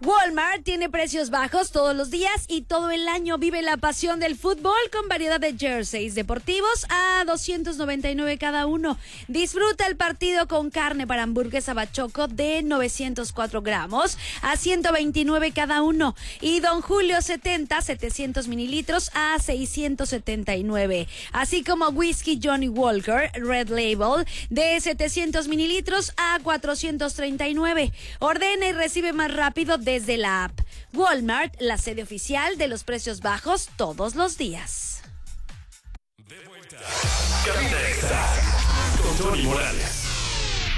Walmart tiene precios bajos todos los días y todo el año. Vive la pasión del fútbol con variedad de jerseys deportivos a $299 cada uno. Disfruta el partido con carne para hamburguesa bachoco de 904 gramos a $129 cada uno. Y Don Julio 700 mililitros a $679. Así como whisky Johnny Walker Red Label de 700 mililitros a $439. Ordena y recibe más rápido desde la app. Walmart, la sede oficial de los precios bajos todos los días. De vuelta. Cabina Extra con Tony Morales.